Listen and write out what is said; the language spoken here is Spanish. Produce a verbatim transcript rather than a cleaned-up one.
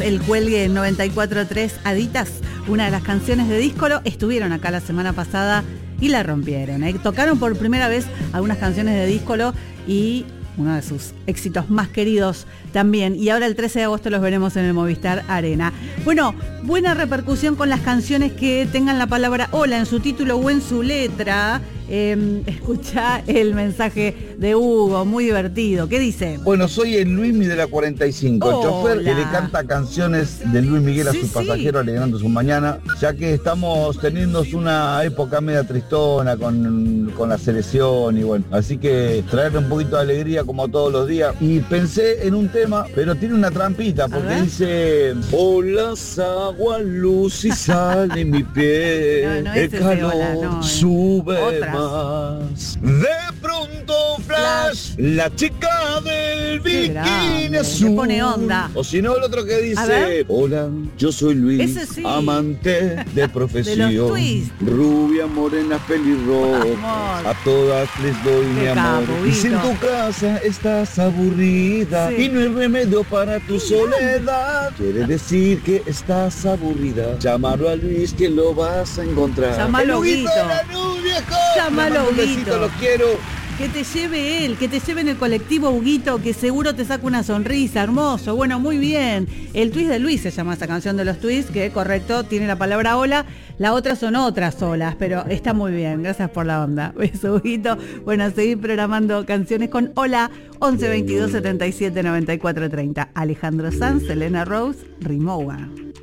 El cuelgue noventa y cuatro punto tres Aditas, una de las canciones de Díscolo, estuvieron acá la semana pasada y la rompieron, ¿eh? Tocaron por primera vez algunas canciones de Díscolo y uno de sus éxitos más queridos también. Y ahora el trece de agosto los veremos en el Movistar Arena. Bueno, buena repercusión con las canciones que tengan la palabra hola en su título o en su letra. Eh, escucha el mensaje de Hugo, muy divertido. ¿Qué dice? Bueno, soy el Luismi de la cuarenta y cinco, el chofer que le canta canciones de Luis Miguel a sí, sus sí. pasajeros alegrando su mañana, ya que estamos teniendo una época media tristona con, con la selección y bueno, así que traerle un poquito de alegría como todos los días. Y pensé en un tema, pero tiene una trampita, porque dice: hola, agua, luz y sal en mi piel, no, no el calor hola, no, sube otra. Más. De pronto flash, la chica del bikini azul. Le pone onda. O si no, el otro que dice: hola, yo soy Luis, sí. amante de profesión, de los Twist. Rubia, morena, pelirroja, a todas les doy mi amor. Capo, y si en tu casa estás aburrida sí. y no hay remedio para tu soledad, quiere decir que estás aburrida. Llámalo a Luis que lo vas a encontrar. Llámalo, Guito. Llámalo, Huguito. Los quiero. Que te lleve él, que te lleve en el colectivo, Huguito, que seguro te saca una sonrisa, hermoso. Bueno, muy bien. El Twist de Luis se llama esa canción de los Twists, que correcto, tiene la palabra hola. La otra son otras olas, pero está muy bien. Gracias por la onda. Beso, Huguito. Bueno, seguir programando canciones con hola, once veintidós setenta y siete noventa y cuatro treinta. Alejandro Sanz, Elena Rose, Rimowa.